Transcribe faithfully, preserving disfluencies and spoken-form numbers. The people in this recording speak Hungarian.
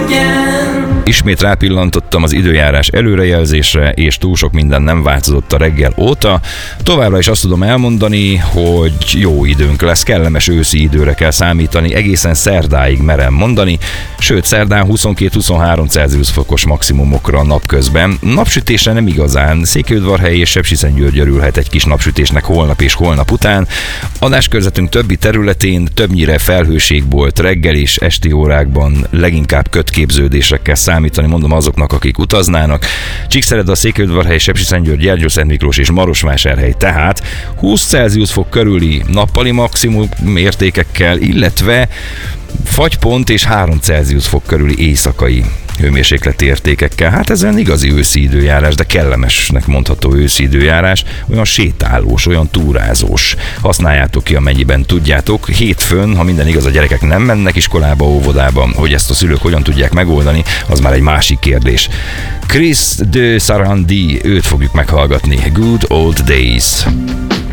Ismét rápillantottam az időjárás előrejelzésre, és túl sok minden nem változott a reggel óta. Továbbra is azt tudom elmondani, hogy jó időnk lesz, kellemes őszi időre kell számítani, egészen szerdáig merem mondani, sőt szerdán huszonkét-huszonhárom Celsius fokos maximumokra napközben. Napsütésre nem igazán, Székelyudvarhely és Sepsiszentgyörgy örülhet egy kis napsütésnek holnap és holnap után. Adáskörzetünk többi területén többnyire felhőség volt reggel és esti órákban, leginkább kötképződésekkel számítani, mondom azoknak, akik utaznának. Csíkszereda, Székelyudvarhely, Sepsiszentgyörgy, Gyergyószentmiklós és Marosvásárhely tehát húsz Celsius fok körüli nappali maximum értékekkel, illetve fagypont és három Celsius fok körüli éjszakai hőmérsékleti értékekkel. Hát ez olyan igazi őszi időjárás, de kellemesnek mondható őszi időjárás, olyan sétálós, olyan túrázós. Használjátok ki, amennyiben tudjátok. Hétfőn, ha minden igaz, a gyerekek nem mennek iskolába, óvodába, hogy ezt a szülők hogyan tudják megoldani, az már egy másik kérdés. Chris de Sarandi, őt fogjuk meghallgatni. Good Old Days.